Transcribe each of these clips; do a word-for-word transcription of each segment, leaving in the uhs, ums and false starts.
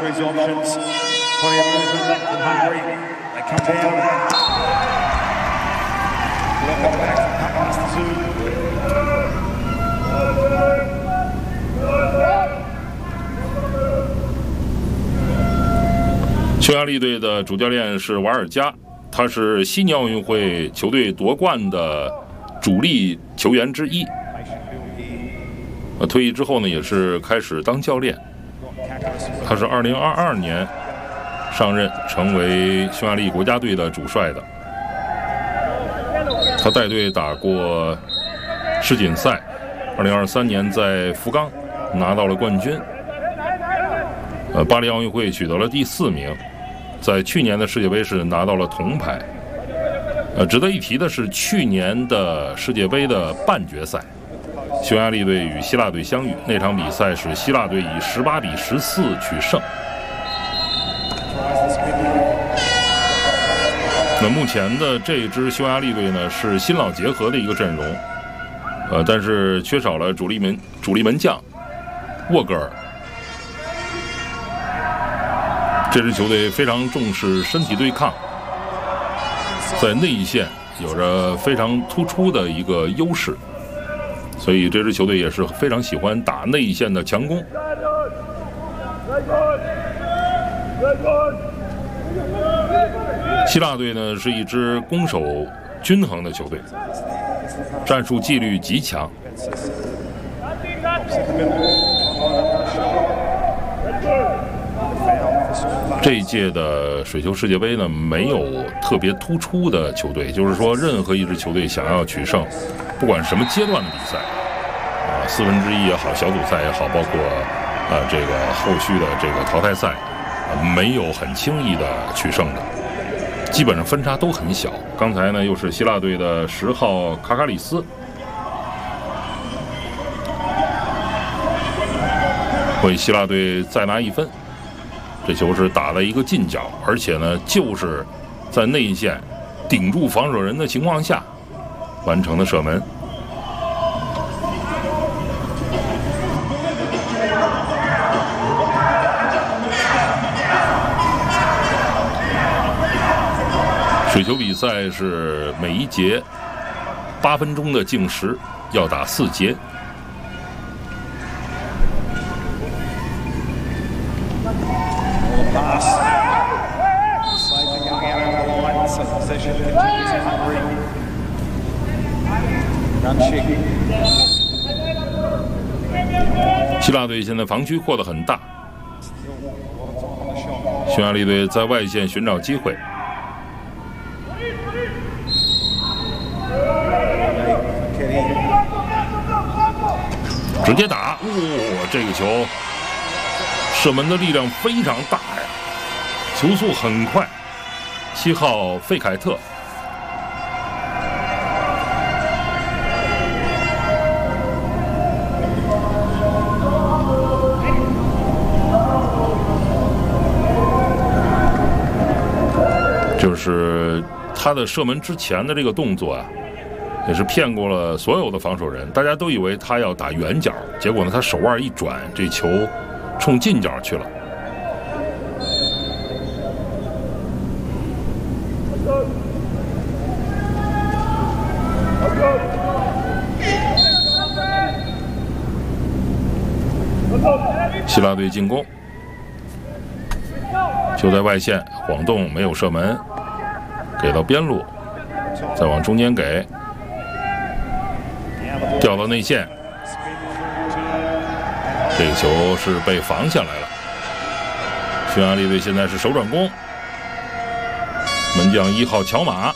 these options. Plenty of movement from Hungary. They come down. Block at the back from Pakmaster Zoo. 匈牙利队的主教练是瓦尔加，他是悉尼奥运会球队夺冠的主力球员之一。呃，退役之后呢，也是开始当教练。他是二零二二年上任，成为匈牙利国家队的主帅的。他带队打过世锦赛，二零二三年在福冈拿到了冠军。呃，巴黎奥运会取得了第四名。在去年的世界杯是拿到了铜牌。呃，值得一提的是，去年的世界杯的半决赛，匈牙利队与希腊队相遇，那场比赛是希腊队以十八比十四取胜。那目前的这支匈牙利队呢，是新老结合的一个阵容，呃，但是缺少了主力门主力门将沃格尔。这支球队非常重视身体对抗，在内线有着非常突出的一个优势，所以这支球队也是非常喜欢打内线的强攻。希腊队呢是一支攻守均衡的球队，战术纪律极强。这一届的水球世界杯呢，没有特别突出的球队，就是说，任何一支球队想要取胜，不管什么阶段的比赛，啊，四分之一也好，小组赛也好，包括啊这个后续的这个淘汰赛，啊，没有很轻易的取胜的，基本上分差都很小。刚才呢，又是希腊队的十号卡卡里斯，为希腊队再拿一分。这球是打了一个近角，而且呢，就是在内线顶住防守人的情况下完成的射门。水球比赛是每一节八分钟的计时，要打四节。希腊队现在防区扩得很大，匈牙利队在外线寻找机会，直接打，哇、哦！这个球射门的力量非常大呀，球速很快。七号费凯特。就是他的射门之前的这个动作啊，也是骗过了所有的防守人，大家都以为他要打远角，结果呢，他手腕一转，这球冲近角去了。希腊队进攻，就在外线晃动，没有射门，给到边路，再往中间给，掉到内线，这个球是被防下来了。匈牙利队现在是手转攻，门将一号乔马。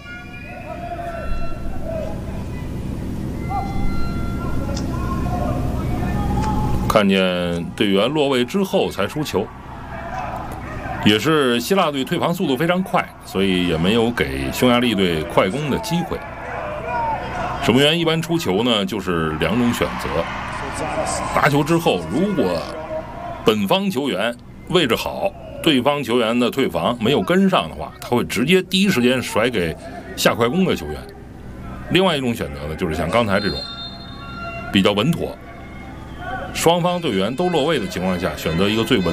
看见队员落位之后才出球，也是希腊队退防速度非常快，所以也没有给匈牙利队快攻的机会。守门员一般出球呢，就是两种选择：拿球之后，如果本方球员位置好，对方球员的退防没有跟上的话，他会直接第一时间甩给下快攻的球员。另外一种选择呢，就是像刚才这种比较稳妥，双方队员都落位的情况下，选择一个最稳